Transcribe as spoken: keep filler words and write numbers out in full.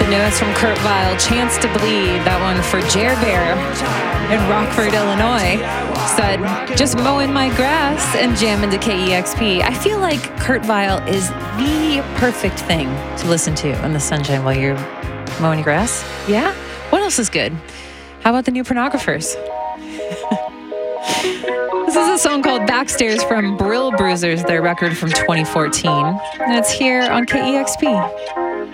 No, that's from Kurt Vile. Chance to Bleed. That one for Jer Bear in Rockford, Illinois. Said, just mowing my grass and jamming to K E X P. I feel like Kurt Vile is the perfect thing to listen to in the sunshine while you're mowing your grass. Yeah? What else is good? How about the New Pornographers? This is a song called Backstairs from Brill Bruisers, their record from twenty fourteen. And it's here on K E X P.